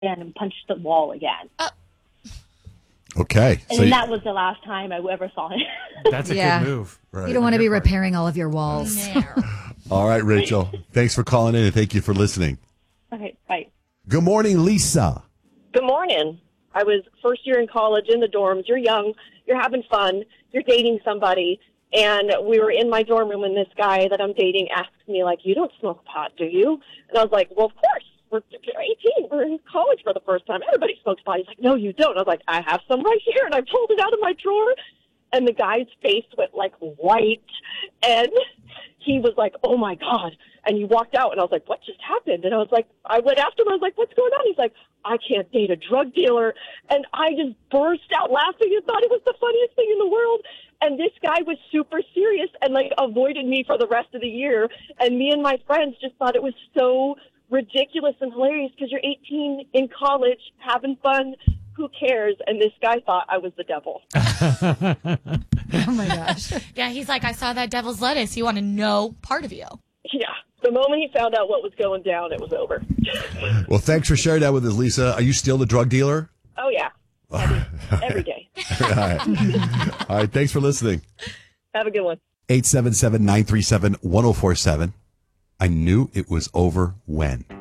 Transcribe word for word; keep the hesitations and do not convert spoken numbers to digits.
and punched the wall again. Uh, okay. And so that was the last time I ever saw him. That's a Yeah. good move. Right. You don't want to be Part. repairing all of your walls. All right, Rachel. Thanks for calling in and thank you for listening. Okay, bye. Good morning, Lisa. Good morning. I was first year in college in the dorms. You're young. You're having fun. You're dating somebody. And we were in my dorm room and this guy that I'm dating asked me, like, you don't smoke pot, do you? And I was like, well, of course. We're eighteen. We're in college for the first time. Everybody smokes pot. He's like, no, you don't. I was like, I have some right here. And I pulled it out of my drawer. And the guy's face went, like, white. And he was like, oh, my God. And he walked out. And I was like, what just happened? And I was like, I went after him. I was like, what's going on? He's like, I can't date a drug dealer. And I just burst out laughing and thought it was the funniest thing in the world. And this guy was super serious and, like, avoided me for the rest of the year. And me and my friends just thought it was so ridiculous and hilarious because you're eighteen in college having fun. Who cares? And this guy thought I was the devil. Oh, my gosh. Yeah, he's like, I saw that devil's lettuce. You want to know part of you. Yeah. The moment he found out what was going down, it was over. Well, thanks for sharing that with us, Lisa. Are you still the drug dealer? Oh, yeah. Every, every day. All right. All right. Thanks for listening. Have a good one. eight seven seven, nine three seven, one oh four seven. I knew it was over when.